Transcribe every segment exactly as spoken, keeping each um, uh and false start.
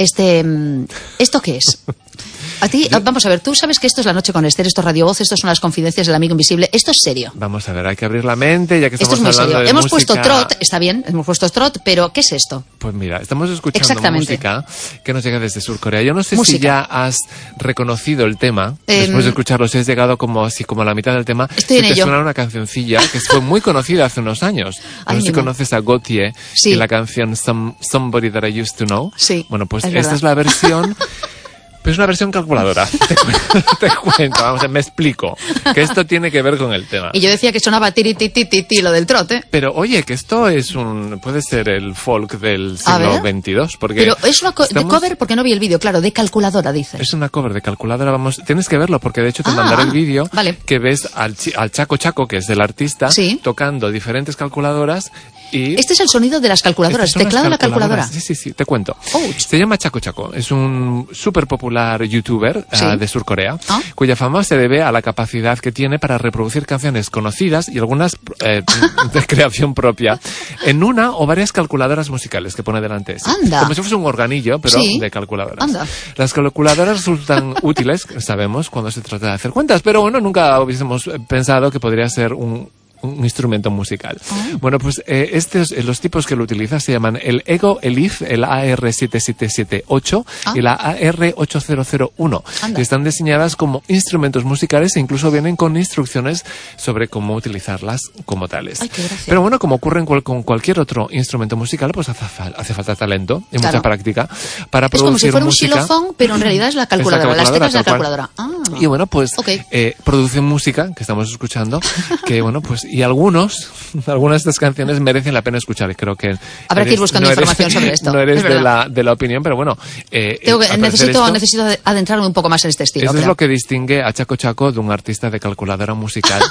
Este, ¿esto qué es? A ti, vamos a ver, tú sabes que esto es La Noche con Esther, esto es Radio Voz, esto son las confidencias del amigo invisible, esto es serio. Vamos a ver, hay que abrir la mente, ya que estamos esto es muy hablando serio. de Hemos música... puesto trot, está bien, hemos puesto trot, pero ¿qué es esto? Pues mira, estamos escuchando música que nos llega desde Sur Corea. Yo no sé música. si ya has reconocido el tema, eh, después de escucharlo, si has llegado como así como a la mitad del tema, estoy en te ello. suena una cancioncilla que fue muy conocida hace unos años. No sé si conoces a Gautier sí. y la canción Some, Somebody That I Used to Know. Sí, bueno, pues es esta verdad. es la versión... Pero es una versión calculadora, te, cu te cuento, vamos a ver, me explico, que esto tiene que ver con el tema. Y yo decía que sonaba tiri ti ti ti ti lo del trot, ¿eh? Pero oye, que esto es un, puede ser el folk del siglo veintidós, porque... Pero es una co estamos... de cover, porque no vi el vídeo, claro, de calculadora, dices. Es una cover de calculadora, vamos, tienes que verlo, porque de hecho te ah, mandaré el vídeo, vale. que ves al, al Chaco Chaco, que es del artista, ¿sí? tocando diferentes calculadoras. Y este es el sonido de las calculadoras, teclado de la calculadora. Sí, sí, sí, te cuento. Ouch. Se llama Chaco Chaco, es un súper popular youtuber ¿sí? uh, de Sur Corea, ¿ah? cuya fama se debe a la capacidad que tiene para reproducir canciones conocidas y algunas eh, de creación propia en una o varias calculadoras musicales que pone delante. Sí. Anda. Como si fuese un organillo, pero ¿sí? de calculadoras. Anda. Las calculadoras resultan útiles, sabemos, cuando se trata de hacer cuentas, pero bueno, nunca hubiésemos pensado que podría ser un un instrumento musical. Oh. Bueno, pues eh, estos, eh, los tipos que lo utilizan se llaman el Ego Elif, el A R siete siete siete ocho ah. y la A R ocho cero cero uno, Anda. que están diseñadas como instrumentos musicales e incluso vienen con instrucciones sobre cómo utilizarlas como tales. Ay, qué gracia. Pero bueno, como ocurre en cual, con cualquier otro instrumento musical, pues hace, hace falta talento y claro. mucha práctica para es producir como si fuera música. un xilofón, pero en realidad es la calculadora, es la calculadora las teclas de la calculadora. Ah. Y bueno, pues okay. eh, producen música, que estamos escuchando, que bueno, pues y algunos algunas de estas canciones merecen la pena escuchar y creo que habrá eres, que ir buscando no eres, información sobre esto. No eres es de la, de la opinión, pero bueno. Eh, Tengo que, necesito, esto, necesito adentrarme un poco más en este estilo. Eso creo. es lo que distingue a Chaco Chaco de un artista de calculadora musical.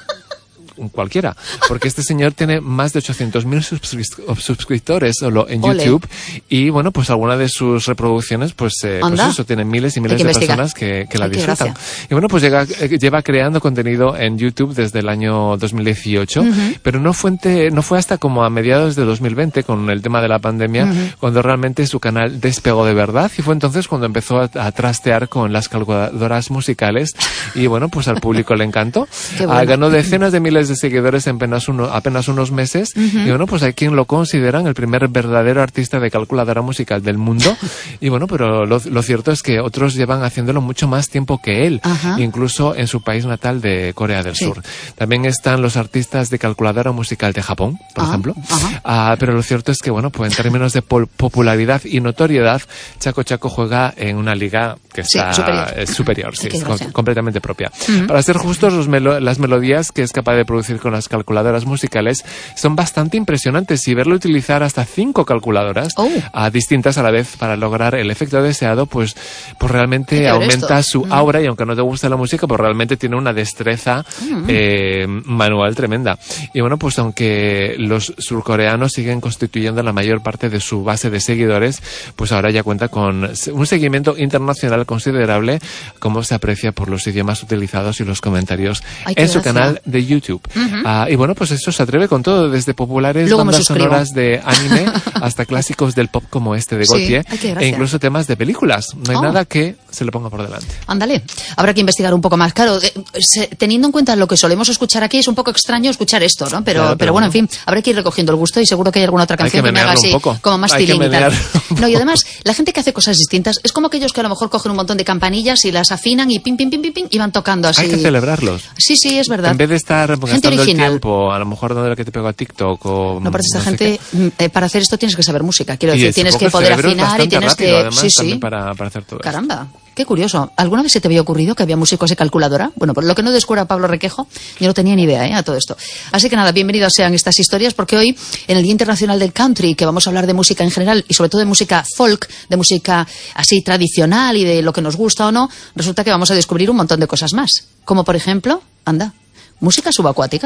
Cualquiera, porque este señor tiene más de ochocientos mil suscriptores solo en Ole. YouTube y bueno, pues alguna de sus reproducciones pues, eh, pues eso, tienen miles y miles de investigar. personas que, que la Ay, disfrutan. Y bueno, pues llega, eh, lleva creando contenido en YouTube desde el año dos mil dieciocho, uh-huh. pero no fue, no fue hasta como a mediados de dos mil veinte con el tema de la pandemia uh-huh. cuando realmente su canal despegó de verdad y fue entonces cuando empezó a, a trastear con las calculadoras musicales y bueno, pues al público le encantó. Bueno. Ah, ganó decenas de miles de seguidores en apenas, uno, apenas unos meses uh-huh. y bueno, pues hay quien lo consideran el primer verdadero artista de calculadora musical del mundo y bueno, pero lo, lo cierto es que otros llevan haciéndolo mucho más tiempo que él, uh-huh. incluso en su país natal de Corea del sí. Sur. También están los artistas de calculadora musical de Japón, por uh-huh. ejemplo, uh-huh. uh, pero lo cierto es que bueno, pues en términos de pol- popularidad y notoriedad, Chaco Chaco juega en una liga que está sí, superior, eh, superior sí, es com- completamente propia. Uh-huh. Para ser justos, los melo- las melodías que es capaz de producir con las calculadoras musicales son bastante impresionantes y verlo utilizar hasta cinco calculadoras oh. uh, distintas a la vez para lograr el efecto deseado, pues, pues realmente aumenta esto. su mm. aura y aunque no te guste la música, pues realmente tiene una destreza mm. eh, manual tremenda. Y bueno, pues aunque los surcoreanos siguen constituyendo la mayor parte de su base de seguidores, pues ahora ya cuenta con un seguimiento internacional considerable, como se aprecia por los idiomas utilizados y los comentarios Ay, en su gracia. canal de YouTube. Uh-huh. Uh, y bueno, pues esto se atreve con todo, desde populares Luego bandas sonoras de anime hasta clásicos del pop como este de Gautier, sí. Ay, e incluso temas de películas. No hay oh. nada que se le ponga por delante. Ándale, habrá que investigar un poco más. Claro, eh, se, teniendo en cuenta lo que solemos escuchar aquí, es un poco extraño escuchar esto, ¿no? Pero, claro, pero, pero bueno, en fin, habrá que ir recogiendo el gusto y seguro que hay alguna otra canción que que me haga así, como más hay tilín que y tal. un No, y además, la gente que hace cosas distintas es como aquellos que a lo mejor cogen un montón de campanillas y las afinan y pim, pim, pim, pim, pim y van tocando así. Hay que celebrarlos. Sí, sí, es verdad. En vez de estar gente gastando original. el tiempo, a lo mejor dando lo que te pego a TikTok o... No, para esta no gente, eh, para hacer esto tienes que saber música. Quiero y decir, tienes que poder afinar y tienes rápido, que... además, sí, sí. Para, para hacer todo Caramba. Qué curioso. ¿Alguna vez se te había ocurrido que había músicos de calculadora? Bueno, por lo que no descubra Pablo Requejo, yo no tenía ni idea ¿eh? a todo esto. Así que nada, bienvenidos sean estas historias, porque hoy, en el Día Internacional del Country, que vamos a hablar de música en general y sobre todo de música folk, de música así tradicional y de lo que nos gusta o no, resulta que vamos a descubrir un montón de cosas más. Como por ejemplo, anda, música subacuática.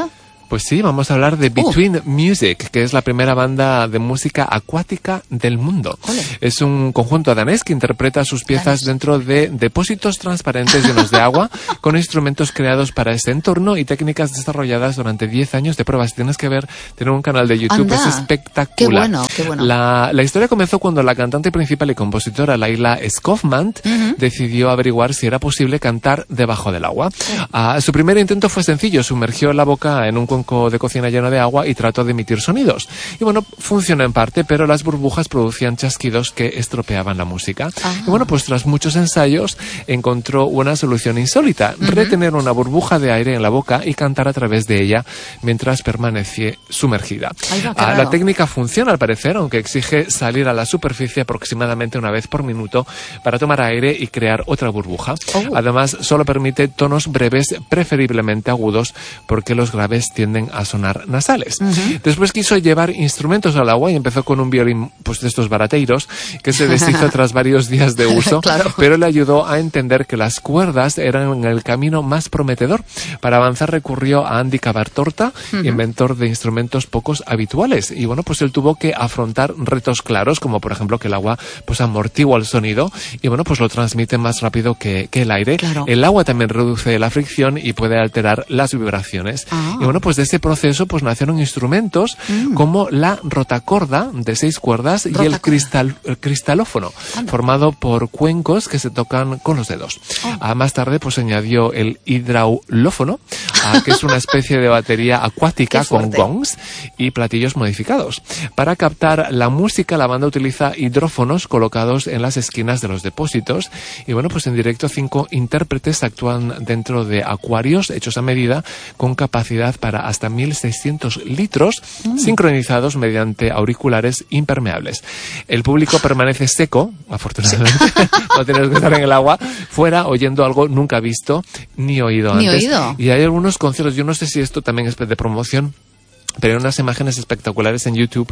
Pues sí, vamos a hablar de Between uh. Music, que es la primera banda de música acuática del mundo. Ole. Es un conjunto danés que interpreta sus piezas danés. dentro de depósitos transparentes llenos de agua, con instrumentos creados para ese entorno y técnicas desarrolladas durante diez años de pruebas. Tienes que ver, tiene un canal de YouTube, Anda. es espectacular. Qué bueno, qué bueno. La, la historia comenzó cuando la cantante principal y compositora Laila Skofman uh-huh. decidió averiguar si era posible cantar debajo del agua. Uh, su primer intento fue sencillo, sumergió la boca en un cuenco de cocina lleno de agua y trató de emitir sonidos. Y bueno, funcionó en parte, pero las burbujas producían chasquidos que estropeaban la música. Ah. Y bueno, pues tras muchos ensayos encontró una solución insólita, uh-huh. retener una burbuja de aire en la boca y cantar a través de ella mientras permanecía sumergida. Ay, va, ah, la técnica funciona al parecer, aunque exige salir a la superficie aproximadamente una vez por minuto para tomar aire y crear otra burbuja. Oh. Además, solo permite tonos breves, preferiblemente agudos, porque los graves tienden a sonar nasales. Uh-huh. Después quiso llevar instrumentos al agua y empezó con un violín, pues de estos barateiros, que se deshizo tras varios días de uso, claro. pero le ayudó a entender que las cuerdas eran el camino más prometedor. Para avanzar recurrió a Andy Cabartorta, uh-huh. inventor de instrumentos pocos habituales. Y bueno, pues él tuvo que afrontar retos claros, como por ejemplo que el agua pues amortigua el sonido y bueno, pues lo transmite más rápido que, que el aire. Claro. El agua también reduce la fricción y puede alterar las vibraciones. Ah. Y bueno, pues de ese proceso pues nacieron instrumentos mm. como la rotacorda de seis cuerdas rotacorda. y el, cristal, el cristalófono, Anda. formado por cuencos que se tocan con los dedos. Oh. Ah, más tarde pues añadió el hidraulófono, ah, que es una especie de batería acuática con gongs y platillos modificados. Para captar la música, la banda utiliza hidrófonos colocados en las esquinas de los depósitos y bueno, pues en directo cinco intérpretes actúan dentro de acuarios hechos a medida con capacidad para hasta mil seiscientos litros, mm. sincronizados mediante auriculares impermeables. El público permanece seco, afortunadamente, sí. no tienes que estar en el agua, fuera oyendo algo nunca visto ni oído ni antes. Oído. Y hay algunos conciertos, yo no sé si esto también es de promoción, pero hay unas imágenes espectaculares en YouTube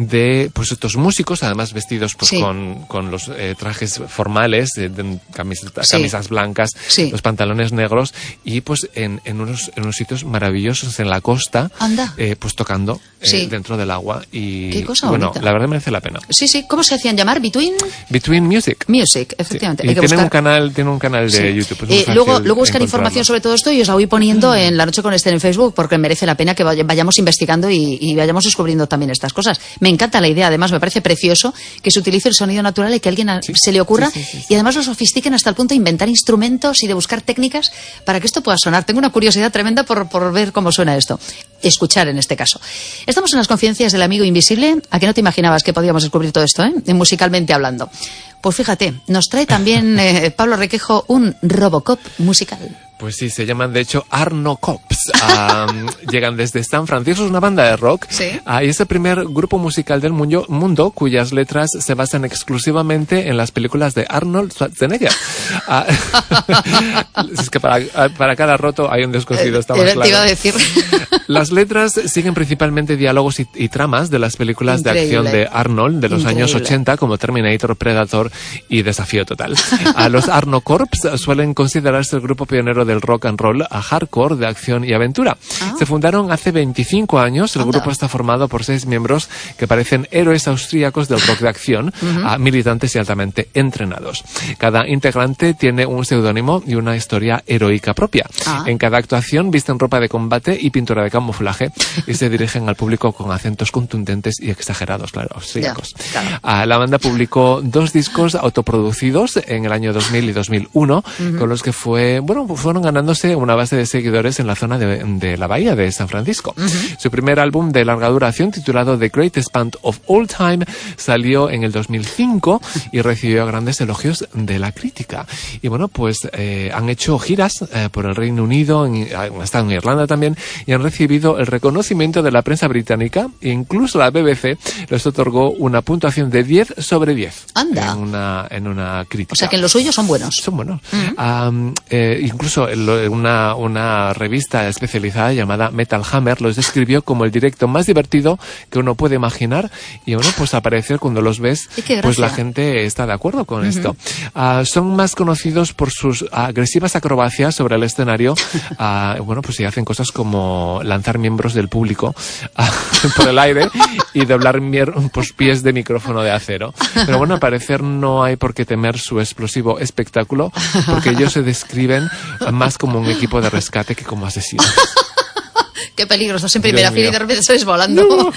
de pues estos músicos, además vestidos pues sí. con, con los eh, trajes formales, eh, de camisetas, sí. camisas blancas, sí. los pantalones negros y pues en, en, unos, en unos sitios maravillosos en la costa, eh, pues tocando eh, sí. dentro del agua y ¿Qué cosa bueno, bonita. La verdad merece la pena. Sí, sí, ¿cómo se hacían llamar? Between Between Music. Music, efectivamente. Sí. Hay Y que tienen buscar... un canal, tienen un canal de sí. YouTube. Eh, luego, luego buscar información sobre todo esto y os la voy poniendo en La Noche con Esther en Facebook porque merece la pena que vayamos investigando y, y vayamos descubriendo también estas cosas. Me encanta la idea, además me parece precioso que se utilice el sonido natural y que a alguien sí. se le ocurra sí, sí, sí, sí. y además lo sofistiquen hasta el punto de inventar instrumentos y de buscar técnicas para que esto pueda sonar. Tengo una curiosidad tremenda por, por ver cómo suena esto. Escuchar en este caso. Estamos en las confidencias del amigo invisible. ¿A que no te imaginabas que podíamos descubrir todo esto, eh? musicalmente hablando? Pues fíjate, nos trae también eh, Pablo Requejo un Robocop musical. Pues sí, se llaman de hecho Arno Cops. Um, llegan desde San Francisco, es una banda de rock. Sí. Uh, y es el primer grupo musical del mundo, mundo cuyas letras se basan exclusivamente en las películas de Arnold Schwarzenegger. Uh, es que para, para cada roto hay un descosido, está más eh, claro. Te iba a decir. Las letras siguen principalmente diálogos y, y tramas de las películas Increíble. de acción de Arnold de los Increíble. años ochenta, como Terminator, Predator y Desafío Total. A los Arno Corps suelen considerarse el grupo pionero del rock and roll a hardcore de acción y aventura. Ah. Se fundaron hace veinticinco años. El Anda. grupo está formado por seis miembros que parecen héroes austríacos del rock de acción, uh-huh. a militantes y altamente entrenados. Cada integrante tiene un seudónimo y una historia heroica propia. Ah. En cada actuación visten ropa de combate y pintura de camuflaje y se dirigen al público con acentos contundentes y exagerados, claro, austríacos. Yeah, claro. Ah, la banda publicó dos discos autoproducidos en el año dos mil y dos mil uno, uh-huh. con los que fue, bueno, fueron ganándose una base de seguidores en la zona de, de la bahía de San Francisco. Uh-huh. Su primer álbum de larga duración, titulado The Greatest Band of All Time, salió en el dos mil cinco y recibió grandes elogios de la crítica. Y bueno, pues eh, han hecho giras eh, por el Reino Unido, en, han estado en Irlanda también, y han recibido el reconocimiento de la prensa británica, e incluso la B B C les otorgó una puntuación de diez sobre diez. Anda. En una, en una crítica. O sea que en los suyos son buenos. Son buenos. Uh-huh. Um, eh, incluso lo, lo, una, una revista especializada llamada Metal Hammer los describió como el directo más divertido que uno puede imaginar, y bueno, pues al parecer cuando los ves, pues la gente está de acuerdo con uh-huh. esto. Uh, son más conocidos por sus agresivas acrobacias sobre el escenario. Uh, bueno, pues sí, hacen cosas como lanzar miembros del público uh, por el aire y doblar mier- pues, pies de micrófono de acero. Pero bueno, al parecer no hay por qué temer su explosivo espectáculo, porque ellos se describen más como un equipo de rescate que como asesinos. Qué peligroso, en primera fila y de repente sales volando. No.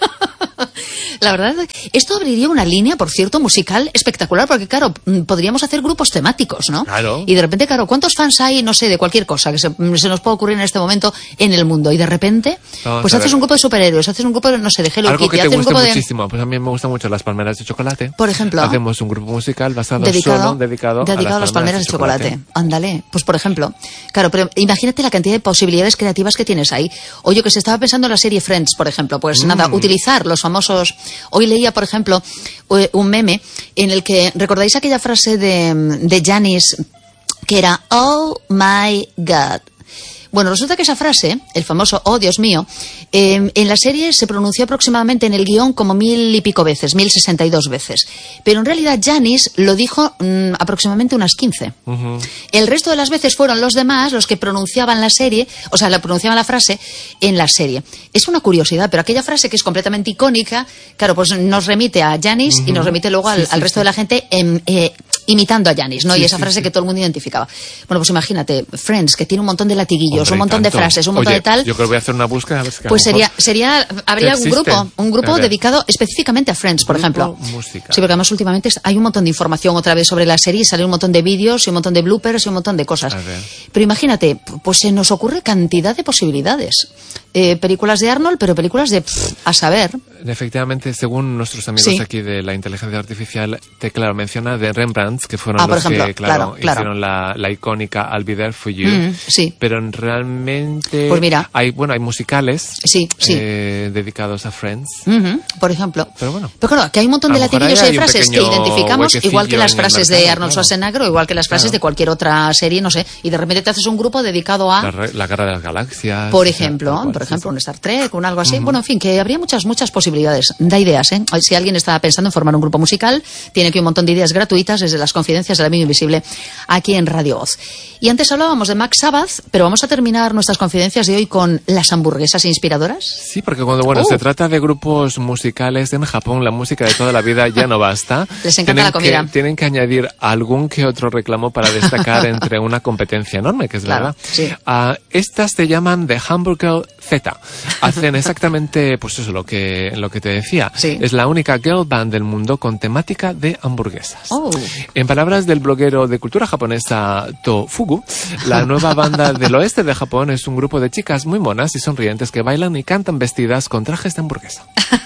La verdad, esto abriría una línea, por cierto, musical espectacular, porque claro, podríamos hacer grupos temáticos, ¿no? Claro. Y de repente, claro, ¿cuántos fans hay, no sé, de cualquier cosa que se, se nos puede ocurrir en este momento en el mundo? Y de repente, Vamos pues haces un grupo de superhéroes, haces un grupo, no sé, de Hello Algo Kitty, que te haces guste un grupo muchísimo. de... Pues a mí me gustan mucho las palmeras de chocolate. Por ejemplo. Hacemos un grupo musical basado dedicado, solo, dedicado, dedicado a, a las palmeras de chocolate. chocolate. Ándale. Pues por ejemplo, claro, pero imagínate la cantidad de posibilidades creativas que tienes ahí. O yo que se estaba pensando en la serie Friends, por ejemplo, pues mm. nada, utilizar los famosos... Hoy leía, por ejemplo, un meme en el que, ¿recordáis aquella frase de, de Janice que era "Oh my God"? Bueno, resulta que esa frase, el famoso "oh, Dios mío", eh, en la serie se pronunció aproximadamente en el guión como mil y pico veces, mil sesenta y dos veces. Pero en realidad Janice lo dijo mmm, aproximadamente unas quince. Uh-huh. El resto de las veces fueron los demás los que pronunciaban la serie, o sea, la pronunciaban la frase en la serie. Es una curiosidad, pero aquella frase que es completamente icónica, claro, pues nos remite a Janice uh-huh. y nos remite luego al, sí, sí, al resto sí. de la gente en... Eh, imitando a Janice, ¿no? Sí, y esa sí, frase sí. que todo el mundo identificaba. Bueno, pues imagínate, Friends, que tiene un montón de latiguillos, Hombre, un montón tanto. de frases, un montón Oye, de tal. Yo creo que voy a hacer una búsqueda. A ver si pues sería, sería, habría un grupo, un grupo dedicado específicamente a Friends, por ejemplo. Música. Sí, porque además últimamente hay un montón de información otra vez sobre la serie, sale un montón de vídeos y un montón de bloopers y un montón de cosas. Pero imagínate, pues se nos ocurre cantidad de posibilidades. Eh, películas de Arnold, pero películas de pff, a saber. Efectivamente, según nuestros amigos sí. aquí de la inteligencia artificial, te claro menciona de Rembrandt, que fueron ah, los ejemplo, que claro, claro, claro. hicieron la, la icónica I'll Be There For You. Mm, sí. Pero realmente pues mira, hay bueno hay musicales sí, sí. Eh, dedicados a Friends. Uh-huh, por ejemplo. Pero bueno. Pero claro, que hay un montón de latiguillos y de frases que identificamos, igual que las frases mercado, de Arnold claro. Schwarzenegger o igual que las frases claro. de cualquier otra serie, no sé. Y de repente te haces un grupo dedicado a... La, la Guerra de las Galaxias. Por ejemplo, cual, por ejemplo, sí. un Star Trek, un algo así. Uh-huh. Bueno, en fin, que habría muchas, muchas posibilidades. Da ideas, ¿eh? Si alguien está pensando en formar un grupo musical, tiene aquí un montón de ideas gratuitas desde las confidencias del amigo invisible aquí en Radio Oz. Y antes hablábamos de Max Sabbath, pero vamos a terminar nuestras confidencias de hoy con las hamburguesas inspiradoras. Sí, porque cuando bueno uh. se trata de grupos musicales en Japón, la música de toda la vida ya no basta. Les encanta tienen la comida. Que, tienen que añadir algún que otro reclamo para destacar entre una competencia enorme, que es claro, verdad. Sí. Uh, estas te llaman The Hamburger Z. Hacen exactamente, pues eso, lo que, lo que te decía. Sí. Es la única girl band del mundo con temática de hamburguesas. Oh. En palabras del bloguero de cultura japonesa Tofugu, la nueva banda del oeste de Japón es un grupo de chicas muy monas y sonrientes que bailan y cantan vestidas con trajes de hamburguesa.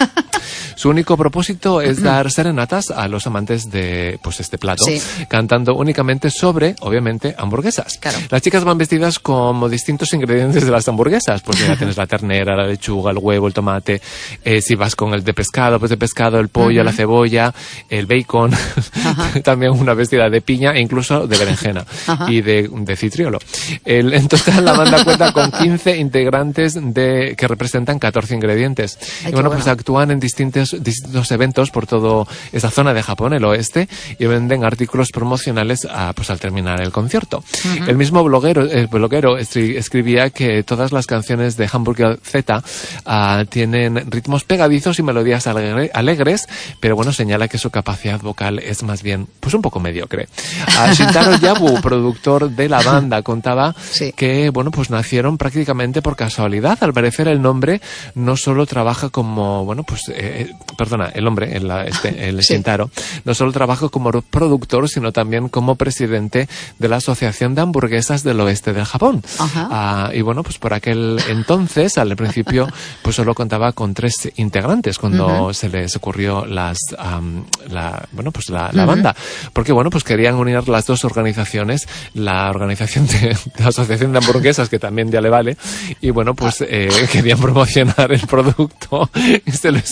Su único propósito es dar serenatas a los amantes de pues este plato, sí. cantando únicamente sobre, obviamente, hamburguesas. Claro. Las chicas van vestidas como distintos ingredientes de las hamburguesas. Pues mira, tienes la ternera, la lechuga, el huevo, el tomate. Eh, si vas con el de pescado, pues de pescado, el pollo, uh-huh. la cebolla, el bacon. Uh-huh. También una vestida de piña e incluso de berenjena uh-huh. y de, de citriolo. El, en total, la banda cuenta con quince integrantes de, que representan catorce ingredientes. Ay, y bueno, bueno, pues actúan en distintos distintos eventos por toda esa zona de Japón, el oeste, y venden artículos promocionales a, pues al terminar el concierto. Uh-huh. El mismo bloguero, el bloguero escribía que todas las canciones de Hamburger Z uh, tienen ritmos pegadizos y melodías alegre, alegres, pero bueno, señala que su capacidad vocal es más bien pues un poco mediocre. Uh, Shintaro Yabu, productor de la banda, contaba sí. que bueno, pues nacieron prácticamente por casualidad. Al parecer el nombre no solo trabaja como, bueno, pues eh, perdona, el hombre, el, este, el sí. Shintaro, no solo trabaja como productor, sino también como presidente de la Asociación de Hamburguesas del Oeste del Japón. Uh, y bueno, pues por aquel entonces, al principio, pues solo contaba con tres integrantes cuando uh-huh. se les ocurrió las, um, la, bueno, pues la, la uh-huh. banda. Porque bueno, pues querían unir las dos organizaciones, la organización de, de la Asociación de Hamburguesas, que también ya le vale, y bueno, pues eh, querían promocionar el producto y se les ocurrió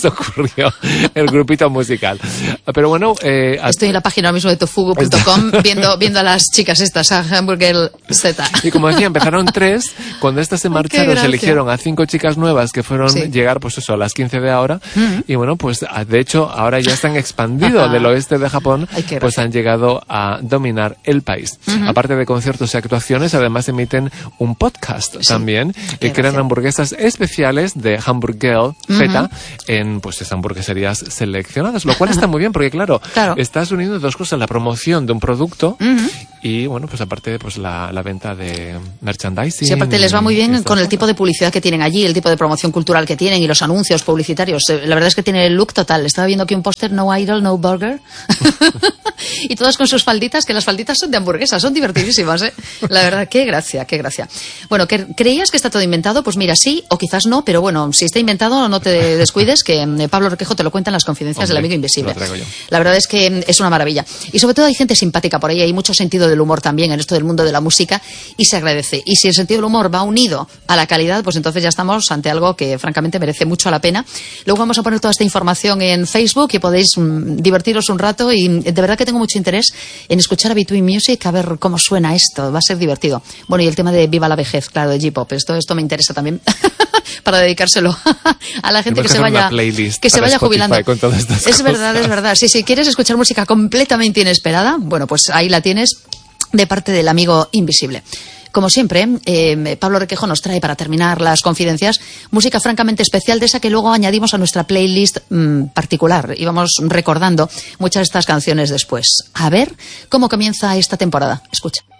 surgió el grupito musical. Pero bueno... Eh, Estoy en la página ahora mismo de tofugo punto com viendo, viendo a las chicas estas, a Hamburger Z. Y como decía, empezaron tres, cuando estas se marcharon se eligieron a cinco chicas nuevas que fueron sí. llegar, pues eso, a las quince de ahora, mm. y bueno, pues de hecho ahora ya están expandido del oeste de Japón, Ay, pues han llegado a dominar el país. Uh-huh. Aparte de conciertos y actuaciones, además emiten un podcast sí. también, que crean hamburguesas especiales de Hamburger Z uh-huh. en pues esas hamburgueserías seleccionadas, lo cual está muy bien porque claro, claro, estás uniendo dos cosas, la promoción de un producto uh-huh. y bueno, pues aparte pues la, la venta de merchandising. Sí, aparte les va muy bien con el tipo de publicidad que tienen allí, el tipo de promoción cultural que tienen y los anuncios publicitarios. La verdad es que tiene el look total. Estaba viendo aquí un póster, no idol, no burger. Y todas con sus falditas, que las falditas son de hamburguesas, son divertidísimas, ¿eh? La verdad, qué gracia, qué gracia. Bueno, ¿creías que está todo inventado? Pues mira, sí, o quizás no, pero bueno, si está inventado, no te descuides, que eh, Pablo Requejo te lo cuenta en las confidencias Hombre, del amigo invisible. La verdad es que es una maravilla. Y sobre todo hay gente simpática por ahí, hay mucho sentido del humor también en esto del mundo de la música y se agradece. Y si el sentido del humor va unido a la calidad, pues entonces ya estamos ante algo que francamente merece mucho la pena. Luego vamos a poner toda esta información en Facebook y podéis mm, divertiros un rato y de verdad que tengo mucho interés en escuchar a Between Music, a ver cómo suena esto, va a ser divertido. Bueno, y el tema de Viva la vejez, claro, de J-Pop, esto, esto me interesa también para dedicárselo a la gente que se vaya que se vaya jubilando. Es cosas. verdad, es verdad. Sí, si quieres escuchar música completamente inesperada, bueno, pues ahí la tienes de parte del amigo invisible. Como siempre, eh, Pablo Requejo nos trae para terminar las confidencias música francamente especial de esa que luego añadimos a nuestra playlist mmm, particular y vamos recordando muchas de estas canciones después. A ver cómo comienza esta temporada. Escucha.